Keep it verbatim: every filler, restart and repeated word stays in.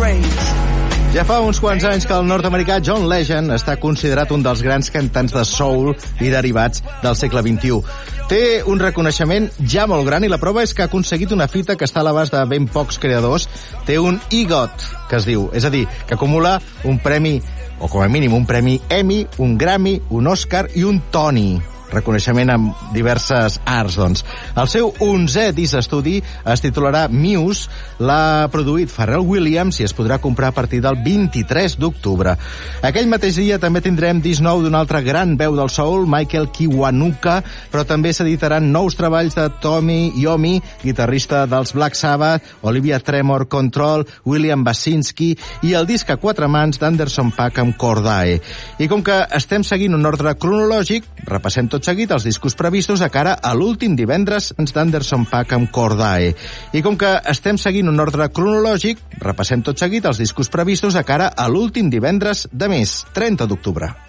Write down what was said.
range. Ja fa uns quants anys que el nord-americà John Legend està considerat un dels grans cantants de soul i derivats del segle vint-i-u. Té un reconeixement ja molt gran i la prova és que ha aconseguit una fita que està a l'abast de ben pocs creadors. Té un EGOT, que es diu, és a dir, que acumula un premi, o com a mínim un premi Emmy, un Grammy, un Oscar i un Tony. Reconeixement amb diverses arts, doncs. El seu onzè disc d'estudi es titularà Muse, l'ha produït Pharrell Williams i es podrà comprar a partir del vint-i-tres d'octubre. Aquell mateix dia també tindrem disc nou d'un altre gran veu del soul, Michael Kiwanuka, però també s'editaran nous treballs de Tommy Iommi, guitarrista dels Black Sabbath, Olivia Tremor Control, William Basinski i el disc a quatre mans d'Anderson .Paak amb Cordae. I com que estem seguint un ordre cronològic, repassem tot seguit els discos previstos de cara a l'últim divendres d'Anderson .Paak amb Cordae. I com que estem seguint un ordre cronològic, repassem tot seguit els discos previstos de cara a l'últim divendres de mes, trenta d'octubre.